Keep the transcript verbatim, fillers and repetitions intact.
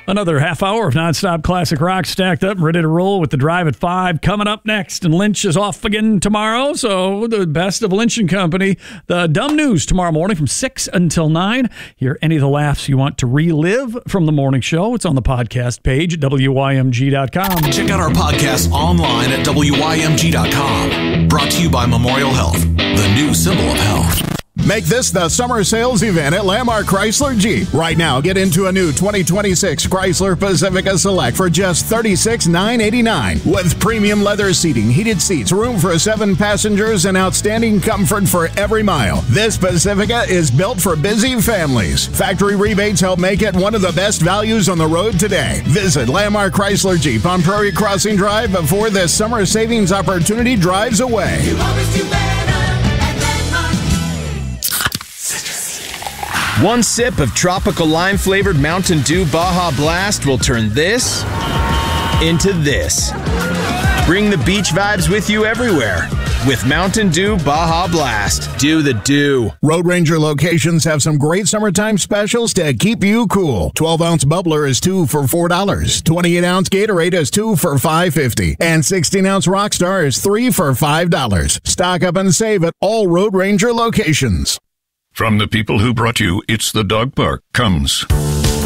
Another half hour of nonstop classic rock stacked up and ready to roll with the drive at five coming up next. And Lynch is off again tomorrow, so the best of Lynch and Company. The Dumb News tomorrow morning from six until nine. Hear any of the laughs you want to relive from the morning show. It's on the podcast page at W Y M G dot com. Check out our podcast online at W Y M G dot com. Brought to you by Memorial Health, the new symbol of health. Make this the summer sales event at Landmark Chrysler Jeep. Right now, get into a new twenty twenty-six Chrysler Pacifica Select for just thirty-six thousand nine hundred eighty-nine dollars. With premium leather seating, heated seats, room for seven passengers, and outstanding comfort for every mile. This Pacifica is built for busy families. Factory rebates help make it one of the best values on the road today. Visit Landmark Chrysler Jeep on Prairie Crossing Drive before this summer savings opportunity drives away. You always do better. One sip of tropical lime-flavored Mountain Dew Baja Blast will turn this into this. Bring the beach vibes with you everywhere with Mountain Dew Baja Blast. Do the do. Road Ranger locations have some great summertime specials to keep you cool. twelve ounce bubbler is two for four dollars. twenty-eight ounce Gatorade is two for five fifty. And sixteen ounce Rockstar is three for five dollars. Stock up and save at all Road Ranger locations. From the people who brought you It's the Dog Park comes